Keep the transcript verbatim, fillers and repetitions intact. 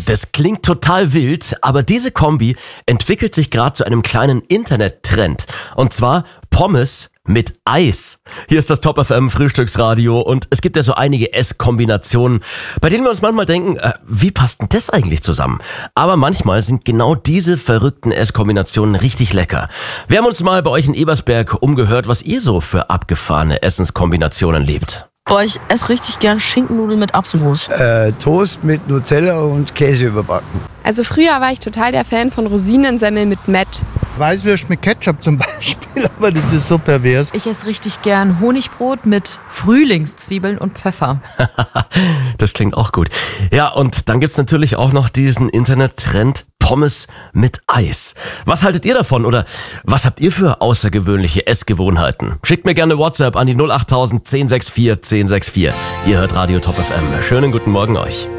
Das klingt total wild, aber diese Kombi entwickelt sich gerade zu einem kleinen Internettrend. Und zwar Pommes mit Eis. Hier ist das Top F M Frühstücksradio und es gibt ja so einige Esskombinationen, bei denen wir uns manchmal denken, äh, wie passt denn das eigentlich zusammen? Aber manchmal sind genau diese verrückten Esskombinationen richtig lecker. Wir haben uns mal bei euch in Ebersberg umgehört, was ihr so für abgefahrene Essenskombinationen liebt. Boah, ich esse richtig gern Schinkennudeln mit Apfelmus. Äh, Toast mit Nutella und Käse überbacken. Also früher war ich total der Fan von Rosinensemmeln mit Mett. Weißwürst mit Ketchup zum Beispiel, aber das ist so pervers. Ich esse richtig gern Honigbrot mit Frühlingszwiebeln und Pfeffer. Das klingt auch gut. Ja, und dann gibt's natürlich auch noch diesen Internettrend Pommes mit Eis. Was haltet ihr davon oder was habt ihr für außergewöhnliche Essgewohnheiten? Schickt mir gerne WhatsApp an die null acht null null eins null sechs vier eins sechs vier. Ihr hört Radio Top F M. Schönen guten Morgen euch.